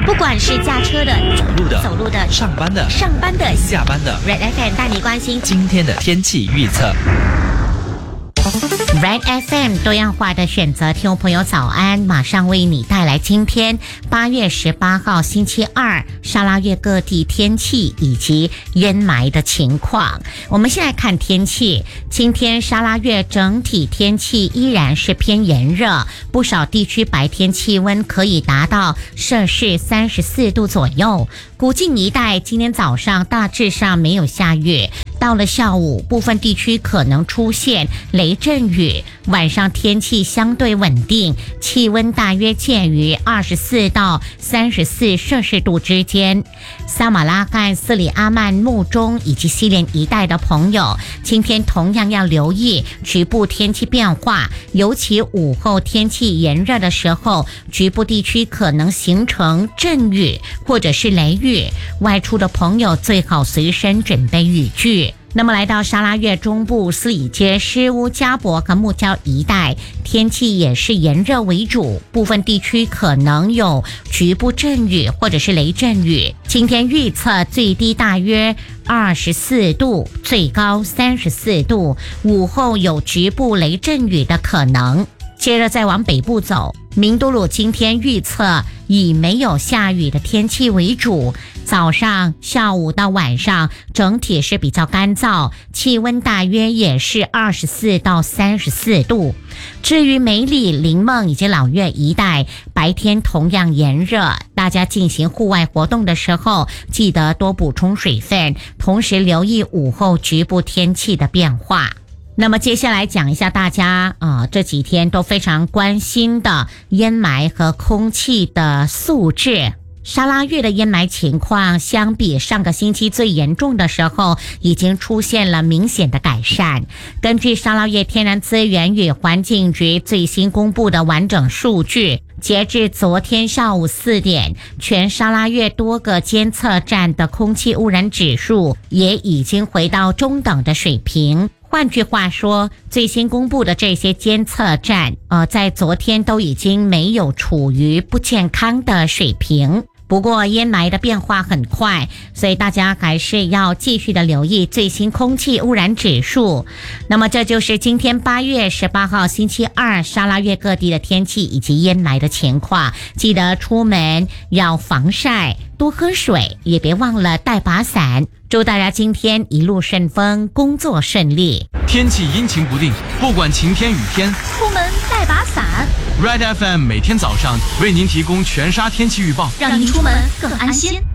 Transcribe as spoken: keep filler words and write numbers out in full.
不管是驾车的、 走路的、 走路的、 上班的、 上班的、 下班的 Red F M 带你关心今天的天气预测。 Red F M 多样化的选择，听众朋友早安，马上为你带来今天八月十八号星期二沙拉越各地天气以及烟霾的情况。我们先来看天气，今天沙拉越整体天气依然是偏炎热，不少地区白天气温可以达到摄氏三十四度左右。古晋一带今天早上大致上没有下雨，到了下午部分地区可能出现雷阵雨，晚上天气相对稳定，气温大约介于二十四到三十四摄氏度之间。萨马拉罕、斯里阿曼、穆中以及西连一带的朋友，今天同样要留意局部天气变化，尤其午后天气炎热的时候，局部地区可能形成阵雨或者是雷雨，外出的朋友最好随身准备雨具。那么来到沙拉越中部斯里街、施乌、加博和木礁一带，天气也是炎热为主，部分地区可能有局部阵雨或者是雷阵雨。今天预测最低大约二十四度，最高三十四度，午后有局部雷阵雨的可能。接着再往北部走，明都鲁今天预测以没有下雨的天气为主，早上、下午到晚上整体是比较干燥，气温大约也是二十四到三十四度。至于梅里、林梦以及老岳一带，白天同样炎热，大家进行户外活动的时候记得多补充水分，同时留意午后局部天气的变化。那么接下来讲一下大家呃这几天都非常关心的烟霾和空气的素质。沙拉越的烟霾情况相比上个星期最严重的时候已经出现了明显的改善。根据沙拉越天然资源与环境局最新公布的完整数据，截至昨天下午四点，全沙拉越多个监测站的空气污染指数也已经回到中等的水平。换句话说，最新公布的这些监测站呃，在昨天都已经没有处于不健康的水平。不过烟霾的变化很快，所以大家还是要继续的留意最新空气污染指数。那么这就是今天八月十八号星期二沙拉越各地的天气以及烟霾的情况。记得出门要防晒，多喝水，也别忘了带把伞。祝大家今天一路顺风，工作顺利。 天气阴晴不定，不管晴天雨天， 出门带把伞。 Red F M 每天早上为您提供全沙天气预报， 让您出门更安心。